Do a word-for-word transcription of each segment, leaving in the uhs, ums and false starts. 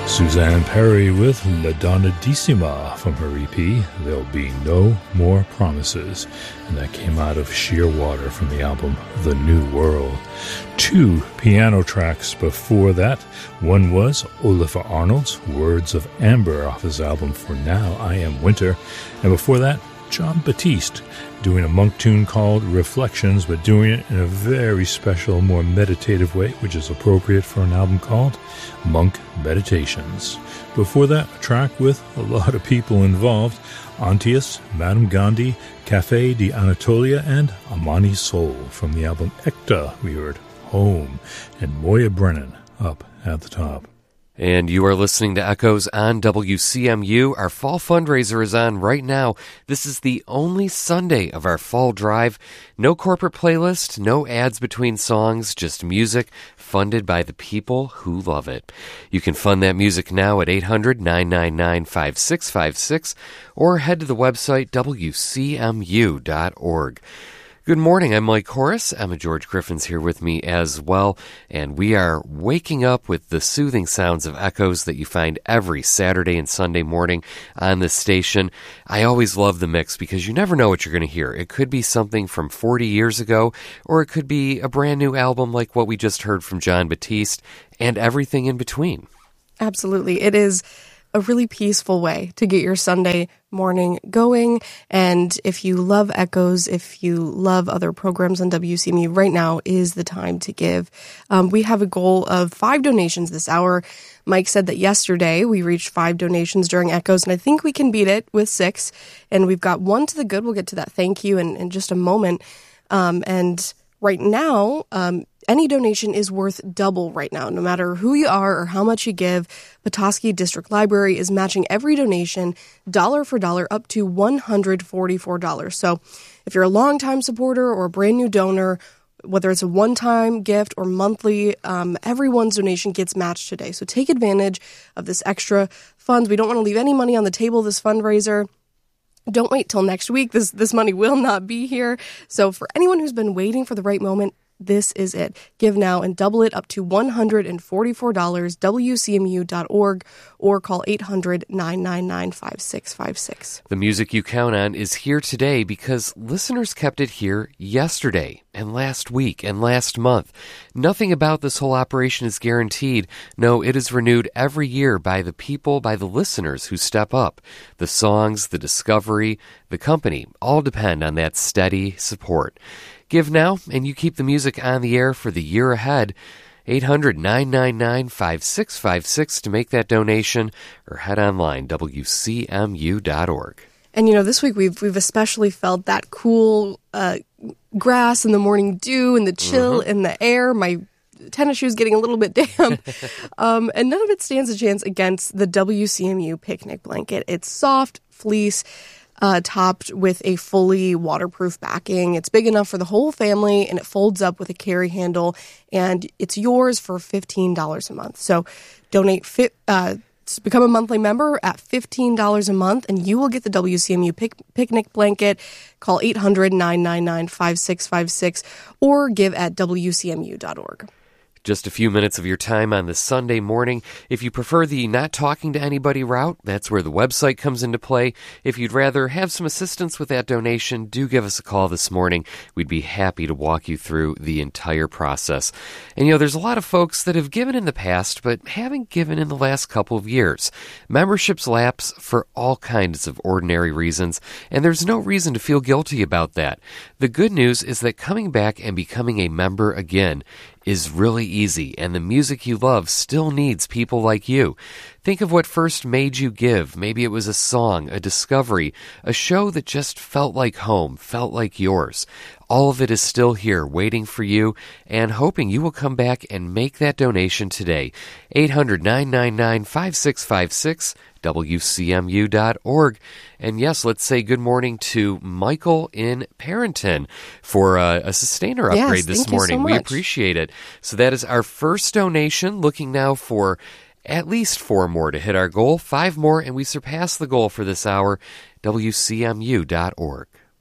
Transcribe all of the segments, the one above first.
Suzanne Perry with La Donnadissima from her E P, There'll Be No More Promises, and that came out of Shearwater from the album The New World. Two piano tracks before that. One was Oliver Arnold's Words of Amber off his album For Now I Am Winter, and before that, Jon Batiste doing a monk tune called Reflections, but doing it in a very special, more meditative way, which is appropriate for an album called Monk Meditations. Before that, a track with a lot of people involved: Antius, Madame Gandhi, Café de Anatolia, and Amani Soul. From the album Ekta, we heard Home, and Moya Brennan up at the top. And you are listening to Echoes on W C M U. Our fall fundraiser is on right now. This is the only Sunday of our fall drive. No corporate playlist, no ads between songs, just music funded by the people who love it. You can fund that music now at eight hundred, nine nine nine, five six five six or head to the website w c m u dot org. Good morning, I'm Mike Horace. Emma George Griffin's here with me as well, and we are waking up with the soothing sounds of Echoes that you find every Saturday and Sunday morning on this station. I always love the mix because you never know what you're going to hear. It could be something from forty years ago, or it could be a brand new album like what we just heard from Jon Batiste, and everything in between. Absolutely. It is a really peaceful way to get your Sunday morning going. And if you love Echoes, if you love other programs on W C M U, right now is the time to give. Um, we have a goal of five donations this hour. Mike said that yesterday we reached five donations during Echoes, and I think we can beat it with six. And we've got one to the good. We'll get to that thank you in, in just a moment. Um, and right now, um, any donation is worth double right now, no matter who you are or how much you give. Petoskey District Library is matching every donation dollar for dollar up to one hundred forty-four dollars. So if you're a longtime supporter or a brand new donor, whether it's a one-time gift or monthly, um, everyone's donation gets matched today. So take advantage of this extra funds. We don't want to leave any money on the table this fundraiser. Don't wait till next week. This this money will not be here. So for anyone who's been waiting for the right moment, this is it. Give now and double it up to one hundred forty-four dollars, w c m u dot org, or call eight hundred, nine nine nine, five six five six. The music you count on is here today because listeners kept it here yesterday and last week and last month. Nothing about this whole operation is guaranteed. No, it is renewed every year by the people, by the listeners who step up. The songs, the discovery, the company all depend on that steady support. Give now, and you keep the music on the air for the year ahead. eight hundred, nine nine nine, five six five six to make that donation, or head online, w c m u dot org. And, you know, this week we've we've especially felt that cool uh, grass and the morning dew and the chill mm-hmm. in the air. My tennis shoes getting a little bit damp. um, and none of it stands a chance against the W C M U picnic blanket. It's soft, fleece, Uh, topped with a fully waterproof backing. It's big enough for the whole family, and it folds up with a carry handle, and it's yours for fifteen dollars a month. So donate, fi- uh, become a monthly member at fifteen dollars a month, and you will get the W C M U pic- picnic blanket. Call eight hundred, nine nine nine, five six five six or give at w c m u dot org. Just a few minutes of your time on this Sunday morning. If you prefer the not talking to anybody route, that's where the website comes into play. If you'd rather have some assistance with that donation, do give us a call this morning. We'd be happy to walk you through the entire process. And, you know, there's a lot of folks that have given in the past, but haven't given in the last couple of years. Memberships lapse for all kinds of ordinary reasons, and there's no reason to feel guilty about that. The good news is that coming back and becoming a member again is really easy, and the music you love still needs people like you. Think of what first made you give. Maybe it was a song, a discovery, a show that just felt like home, felt like yours. All of it is still here waiting for you and hoping you will come back and make that donation today. eight hundred, nine nine nine, five six five six, w c m u dot org. And yes, let's say good morning to Michael in Parrington for uh, a sustainer upgrade yes, this thank you morning. so We much. appreciate it. So that is our first donation, looking now for at least four more to hit our goal, five more, and we surpass the goal for this hour, w c m u dot org.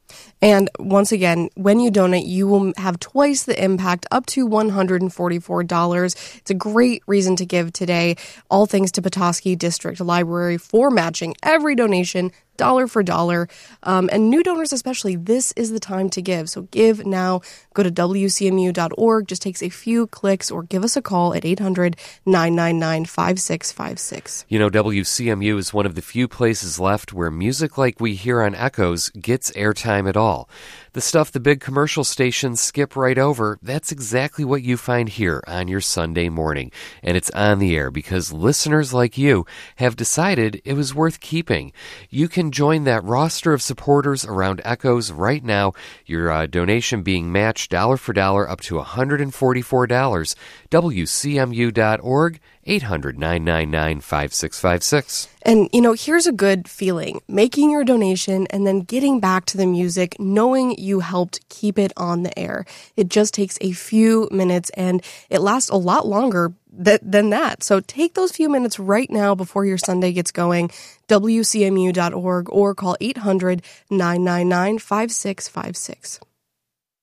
And once again, when you donate, you will have twice the impact, up to one hundred forty-four dollars. It's a great reason to give today. All thanks to Petoskey District Library for matching every donation dollar for dollar. Um, and new donors especially, this is the time to give. So give now. Go to W C M U dot org. Just takes a few clicks, or give us a call at eight hundred, nine nine nine, five six five six. You know, W C M U is one of the few places left where music like we hear on Echoes gets airtime at all. The stuff the big commercial stations skip right over, that's exactly what you find here on your Sunday morning. And it's on the air because listeners like you have decided it was worth keeping. You can join that roster of supporters around Echoes right now, your uh, donation being matched dollar for dollar up to one hundred forty-four dollars. W C M U dot org, eight hundred, nine nine nine, five six five six. And, you know, here's a good feeling. Making your donation and then getting back to the music, knowing you helped keep it on the air. It just takes a few minutes, and it lasts a lot longer th- than that. So take those few minutes right now before your Sunday gets going. W C M U dot org, or call eight hundred, nine nine nine, five six five six.